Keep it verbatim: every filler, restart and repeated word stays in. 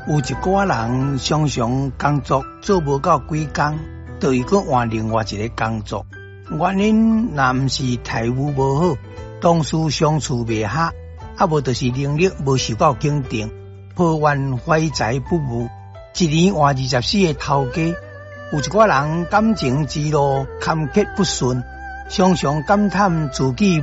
有一寡人常常工作做无到几工，就会去换另外一个工作。原因若毋是财务无好，同事相处袂合，啊无就是能力无受到肯定，抱怨怀才不遇。一年换二十四个头家，有一寡人感情之路坎坷不顺，常常感叹自己